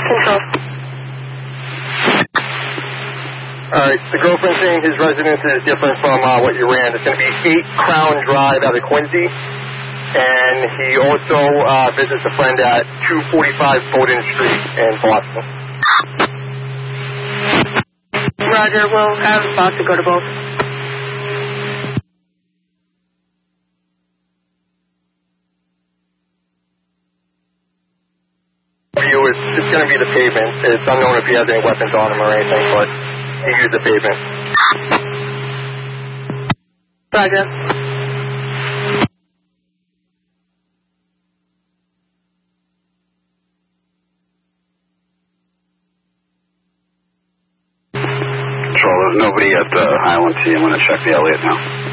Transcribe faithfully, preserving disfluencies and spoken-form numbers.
Control. Alright, the girlfriend saying his residence is different from uh, what you ran. It's going to be eight Crown Drive out of Quincy. And he also uh, visits a friend at two forty-five Bowden Street in Boston. Roger, we'll have Bob to go to both. You, it's, it's going to be the pavement. It's unknown if he has any weapons on him or anything, but he used the pavement. Roger. Control, there's nobody at the Highland T. I'm going to check the Elliott now.